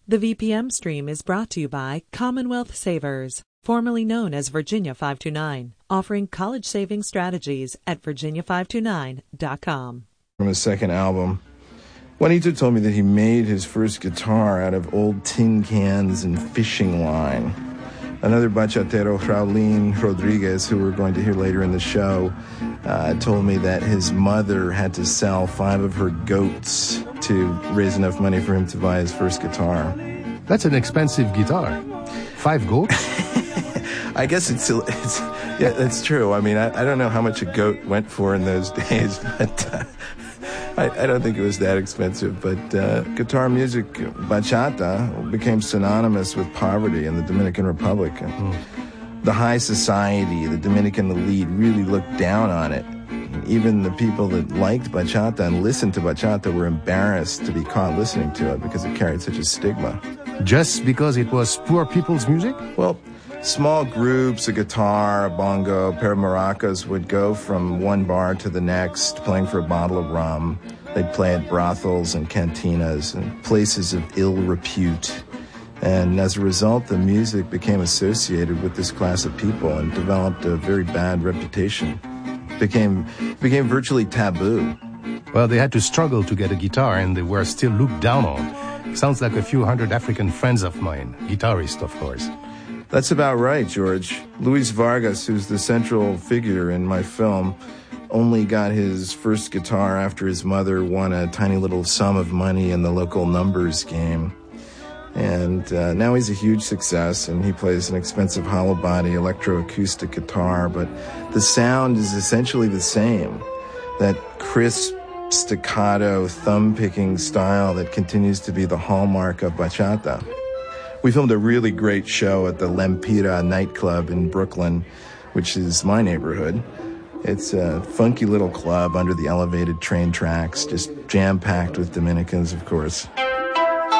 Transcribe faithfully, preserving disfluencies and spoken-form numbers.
The V P M stream is brought to you by Commonwealth Savers, formerly known as Virginia five two nine, offering college saving strategies at virginia five two nine dot com. From his second album, Juanito told me that he made his first guitar out of old tin cans and fishing line. Another bachatero, Raulín Rodriguez, who we're going to hear later in the show, uh, told me that his mother had to sell five of her goats to raise enough money for him to buy his first guitar. That's an expensive guitar. Five goats? I guess it's, it's yeah, that's true. I mean, I, I don't know how much a goat went for in those days, but uh, I, I don't think it was that expensive. But uh, guitar music, bachata, became synonymous with poverty in the Dominican Republic. And mm. the high society, the Dominican elite, really looked down on it. Even the people that liked bachata and listened to bachata were embarrassed to be caught listening to it because it carried such a stigma. Just because it was poor people's music? Well, small groups, a guitar, a bongo, a pair of maracas would go from one bar to the next, playing for a bottle of rum. They'd play at brothels and cantinas and places of ill repute. And as a result, the music became associated with this class of people and developed a very bad reputation. Became became virtually taboo. Well, they had to struggle to get a guitar, and they were still looked down on. Sounds like a few hundred African friends of mine, guitarists, of course. That's about right, George. Luis Vargas, who's the central figure in my film, only got his first guitar after his mother won a tiny little sum of money in the local numbers game. And uh, now he's a huge success, and he plays an expensive hollow body electroacoustic guitar, but the sound is essentially the same. That crisp, staccato, thumb-picking style that continues to be the hallmark of bachata. We filmed a really great show at the Lempira nightclub in Brooklyn, which is my neighborhood. It's a funky little club under the elevated train tracks, just jam-packed with Dominicans, of course.